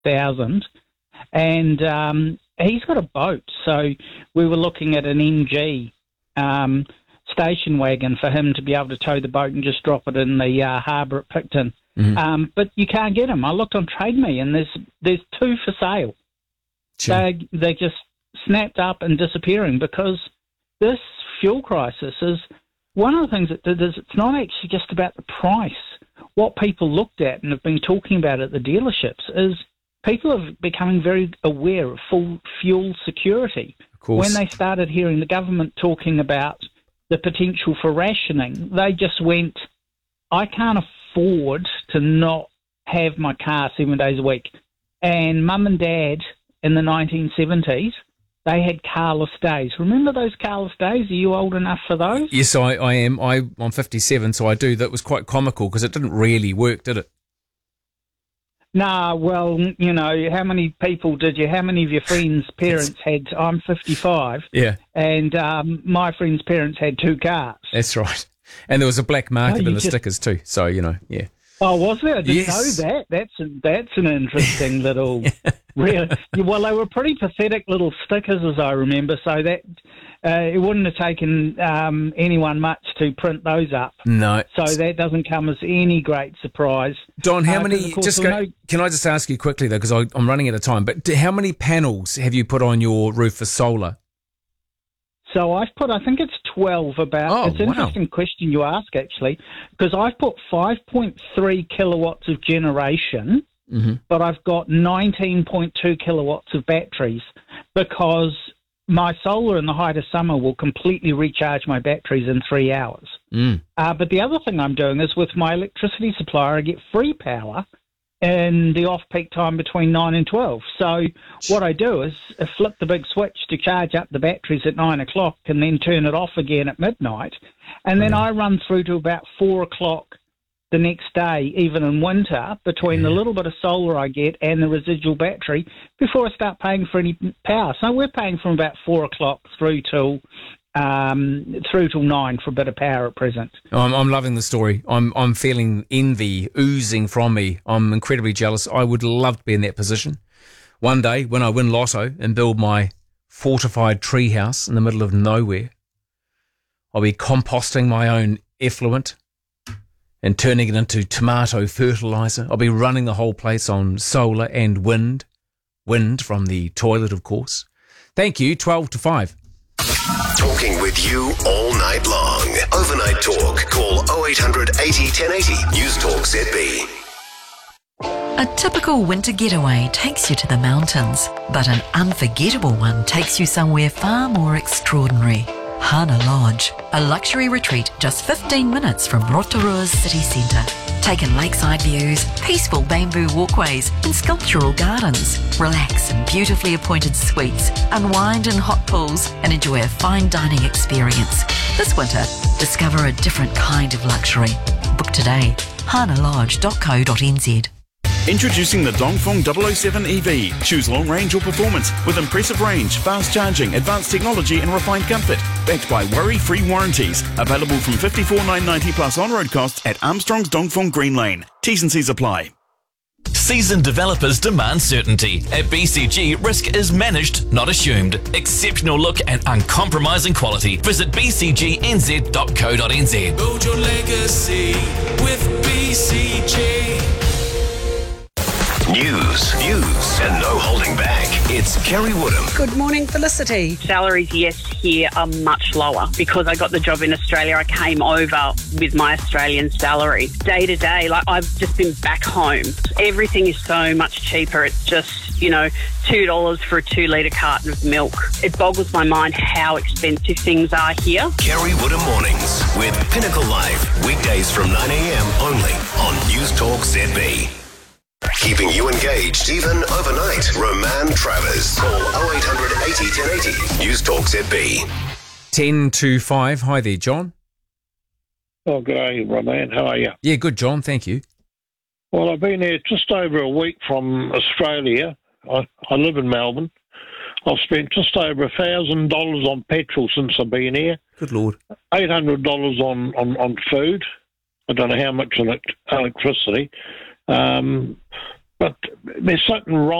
thousand, and he's got a boat. So we were looking at an MG station wagon for him to be able to tow the boat and just drop it in the harbour at Picton. Mm-hmm. But you can't get them. I looked on Trade Me, and there's 2 for sale. Sure. They just snapped up and disappearing, because this fuel crisis is one of the things it did is it's not actually just about the price. What people looked at and have been talking about at the dealerships is people are becoming very aware of full fuel security. Of course. When they started hearing the government talking about the potential for rationing, they just went, I can't afford to not have my car 7 days a week. And Mum and Dad in the 1970s, they had carless days. Remember those carless days? Are you old enough for those? Yes, I am. I'm 57, so I do. That was quite comical because it didn't really work, did it? Nah, well, you know, how many people did you, how many of your friends' parents had, I'm 55, yeah, and my friends' parents had 2 cars. That's right. And there was a black market in the stickers too, so, you know, yeah. Oh, was there? I didn't know that. That's an interesting little... Really, well, they were pretty pathetic little stickers, as I remember, so that it wouldn't have taken anyone much to print those up. No. So that doesn't come as any great surprise. Don, how many... Can I just ask you quickly, though, because I'm running out of time, but how many panels have you put on your roof for solar? So I've put, I think it's 12 about. Oh, it's an interesting question you ask, actually, because I've put 5.3 kilowatts of generation, but I've got 19.2 kilowatts of batteries, because my solar in the height of summer will completely recharge my batteries in 3 hours. But the other thing I'm doing is with my electricity supplier, I get free power in the off-peak time between 9 and 12. So what I do is flip the big switch to charge up the batteries at 9 o'clock and then turn it off again at midnight. And then I run through to about 4 o'clock the next day, even in winter, between the little bit of solar I get and the residual battery before I start paying for any power. So we're paying from about 4 o'clock through till 9 for a bit of power at present. I'm loving the story. I'm feeling envy oozing from me. I'm incredibly jealous. I would love to be in that position. One day, when I win Lotto and build my fortified treehouse in the middle of nowhere, I'll be composting my own effluent and turning it into tomato fertiliser. I'll be running the whole place on solar and wind. Wind from the toilet, of course. Thank you, 12 to 5. Talking with you all night long. Overnight Talk. Call 0800 80 1080. News Talk ZB. A typical winter getaway takes you to the mountains, but an unforgettable one takes you somewhere far more extraordinary. Hana Lodge, a luxury retreat just 15 minutes from Rotorua's city centre. Take in lakeside views, peaceful bamboo walkways and sculptural gardens. Relax in beautifully appointed suites, unwind in hot pools and enjoy a fine dining experience. This winter, discover a different kind of luxury. Book today, hanalodge.co.nz. Introducing the Dongfeng 007 EV. Choose long range or performance with impressive range, fast charging, advanced technology and refined comfort. Backed by worry-free warranties. Available from $54,990 plus on-road costs at Armstrong's Dongfeng Green Lane. T's and C's apply. Seasoned developers demand certainty. At BCG, risk is managed, not assumed. Exceptional look and uncompromising quality. Visit bcgnz.co.nz. Build your legacy with BCG. News, views, and no holding back. It's Kerry Woodham. Good morning, Felicity. Salaries, yes, here are much lower. Because I got the job in Australia, I came over with my Australian salary. Day to day, like I've just been back home. Everything is so much cheaper. It's just, $2 for a 2-litre carton of milk. It boggles my mind how expensive things are here. Kerry Woodham Mornings with Pinnacle Live. Weekdays from 9 a.m. only on News Talk ZB. Keeping you engaged even overnight. Roman Travers. Call 0800 80 1080. News Talk ZB. 10 to 5. Hi there, John. Oh, good day, Roman. How are you? Yeah, good, John. Thank you. Well, I've been here just over a week from Australia. I live in Melbourne. I've spent just over $1,000 on petrol since I've been here. Good Lord. $800 on food. I don't know how much on electricity. But there's something wrong